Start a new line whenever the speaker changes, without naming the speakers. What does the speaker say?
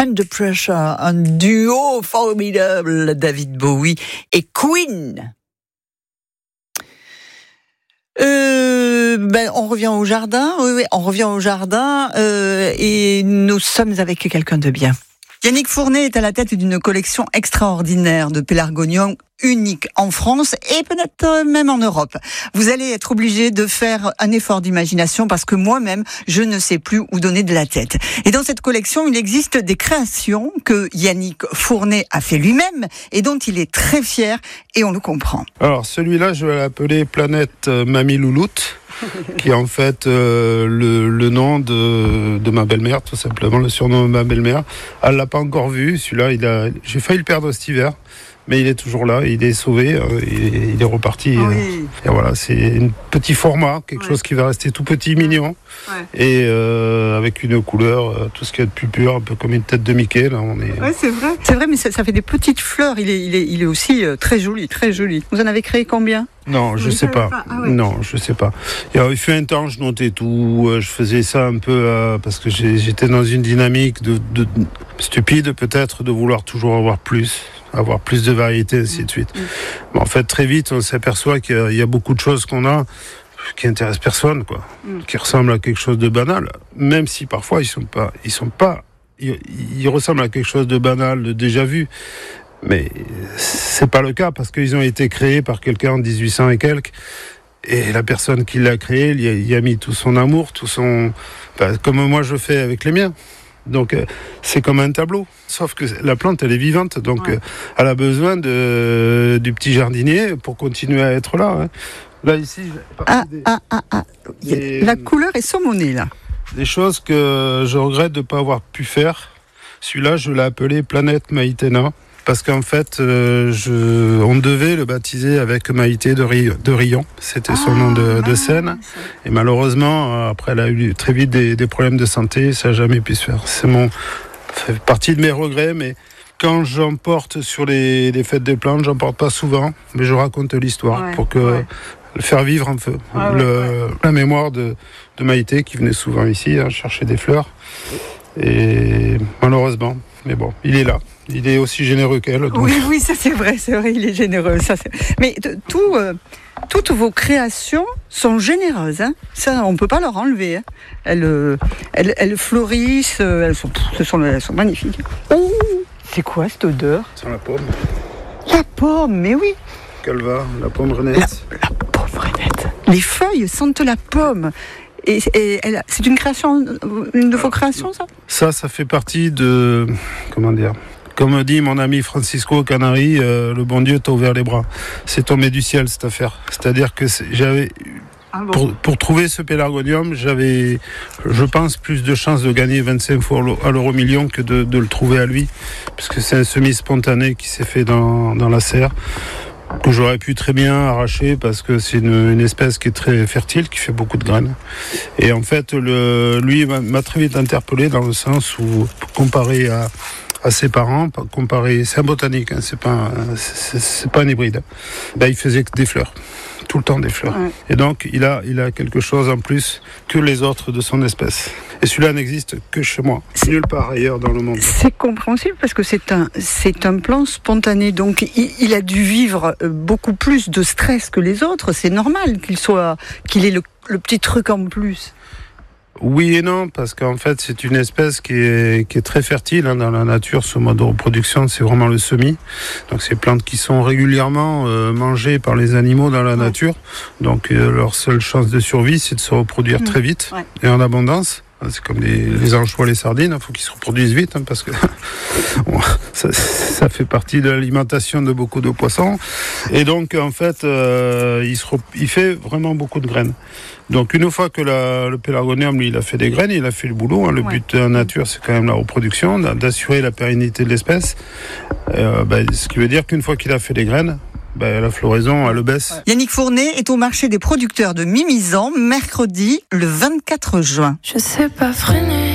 Under Pressure, un duo formidable, David Bowie et Queen. On revient au jardin. Oui, on revient au jardin et nous sommes avec quelqu'un de bien. Yannick Fournet est à la tête d'une collection extraordinaire de pélargoniums unique en France et peut-être même en Europe. Vous allez être obligé de faire un effort d'imagination parce que moi-même, je ne sais plus où donner de la tête. Et dans cette collection, il existe des créations que Yannick Fournet a fait lui-même et dont il est très fier et on le comprend.
Alors celui-là, je vais l'appeler Planète Mamie Louloute, qui est en fait le nom de ma belle-mère, tout simplement, le surnom de ma belle-mère. Elle l'a pas encore vu, celui-là, j'ai failli le perdre cet hiver. Mais il est toujours là, il est sauvé, il est reparti.
Oui.
Et voilà, c'est un petit format, quelque chose qui va rester tout petit, mignon, et avec une couleur, tout ce qu'il y a de plus pur, un peu comme une tête de Mickey. Là, on est.
Ouais, c'est vrai, mais ça fait des petites fleurs. Il est aussi très joli, très joli. Vous en avez créé combien ?
Non, je sais pas. Non, je sais pas. Il fut un temps, je notais tout. Je faisais ça un peu parce que j'étais dans une dynamique de stupide, peut-être, de vouloir toujours avoir plus de variété, ainsi de suite. Mais en fait, très vite, on s'aperçoit qu'il y a beaucoup de choses qu'on a qui intéressent personne, quoi, qui ressemblent à quelque chose de banal, même si parfois ils ressemblent à quelque chose de banal, de déjà vu. Mais c'est pas le cas parce qu'ils ont été créés par quelqu'un en 1800 et quelques. Et la personne qui l'a créé, il y a mis tout son amour, comme moi je fais avec les miens. Donc c'est comme un tableau, sauf que la plante elle est vivante, donc elle a besoin du petit jardinier pour continuer à être là. Hein. Là ici,
la couleur est saumonée là.
Des choses que je regrette de ne pas avoir pu faire. Celui-là, je l'ai appelé Planète Maïtena. Parce qu'en fait, on devait le baptiser avec Maïté de Rion. C'était son nom de scène. Et malheureusement, après, elle a eu très vite des problèmes de santé. Ça n'a jamais pu se faire. Ça fait partie de mes regrets. Mais quand j'emporte sur les fêtes des plantes, j'emporte pas souvent. Mais je raconte l'histoire pour le faire vivre un peu. La mémoire de Maïté qui venait souvent ici chercher des fleurs. Et malheureusement, mais bon, il est là. Il est aussi généreux qu'elle. Donc.
Oui, ça c'est vrai, il est généreux. Mais toutes vos créations sont généreuses. Hein. Ça, on ne peut pas leur enlever. Hein. Elles fleurissent, elles sont magnifiques. Oh, c'est quoi cette odeur ?
C'est la pomme.
La pomme, mais oui.
Calva, la pomme renette.
La pomme renette. Les feuilles sentent la pomme. Et c'est une de vos créations, ça ?
Ça fait partie de... Comment dire ? Comme dit mon ami Francisco Canari, le bon Dieu t'a ouvert les bras. C'est tombé du ciel, cette affaire. C'est-à-dire que pour trouver ce pélargonium, j'avais, je pense, plus de chances de gagner 25 fois à l'euro million que de le trouver à lui. Parce que c'est un semis spontané qui s'est fait dans la serre, que j'aurais pu très bien arracher parce que c'est une espèce qui est très fertile, qui fait beaucoup de graines. Et en fait, lui m'a très vite interpellé dans le sens où, comparé à ses parents, c'est un botanique, hein, c'est pas un hybride. Il faisait que des fleurs, tout le temps des fleurs. Ouais. Et donc il a quelque chose en plus que les autres de son espèce. Et celui-là n'existe que chez moi, nulle part ailleurs dans le monde.
C'est compréhensible parce que c'est un plant spontané, donc il a dû vivre beaucoup plus de stress que les autres. C'est normal qu'il ait le petit truc en plus.
Oui et non, parce qu'en fait, c'est une espèce qui est très fertile dans la nature. Ce mode de reproduction, c'est vraiment le semis. Donc, c'est plantes qui sont régulièrement mangées par les animaux dans la nature. Donc, leur seule chance de survie, c'est de se reproduire très vite et en abondance. C'est comme les anchois, les sardines, il faut qu'ils se reproduisent vite, parce que ça fait partie de l'alimentation de beaucoup de poissons. Et donc, en fait, il fait vraiment beaucoup de graines. Donc, une fois que le pélargonium, lui, il a fait des graines, il a fait le boulot. Le but de la nature, c'est quand même la reproduction, d'assurer la pérennité de l'espèce. Ce qui veut dire qu'une fois qu'il a fait des graines, la floraison, elle baisse.
Yannick Fournet est au marché des producteurs de Mimizan, mercredi, le 24 juin.
Je sais pas freiner.